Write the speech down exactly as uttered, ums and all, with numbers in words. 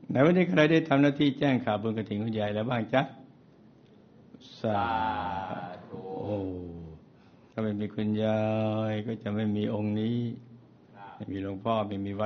ในวันนี้ใครได้ทำหน้าที่แจ้งข่าวบุญกฐินคุณยายแล้วบ้างจ๊ะสาธุโอ้ถ้าไม่มีคุณยายก็จะไม่มีองค์นี้ไม่มีหลวงพ่อไม่มีวัด